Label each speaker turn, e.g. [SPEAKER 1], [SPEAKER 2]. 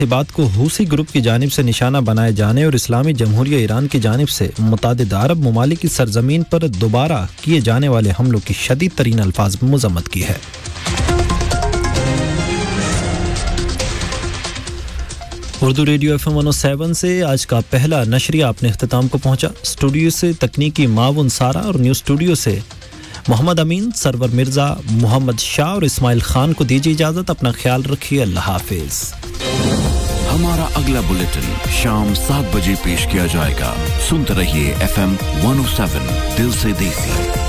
[SPEAKER 1] बात को Houthi group की जानिब से निशाना बनाए जाने और इस्लामी जमहूरिया ईरान की जानिब से मुतादिद अरब ममालिक की सरजमीन पर दोबारा किए जाने वाले हमलों की शदीद तरीन अल्फाज में मज़म्मत की है। उर्दू रेडियो FM 107 से आज का पहला नशरिया अपने इख्तिताम को पहुंचा। स्टूडियो से तकनीकी मावन सारा और न्यूज़ स्टूडियो से मोहम्मद अमीन, सरवर मिर्ज़ा, मोहम्मद शाह और इस्माइल खान को दीजिए इजाज़त। अपना ख्याल रखिए। अल्लाह हाफिज़।
[SPEAKER 2] हमारा अगला बुलेटिन शाम 7 बजे पेश किया जाएगा। सुनते रहिए FM 107 दिल से देसी।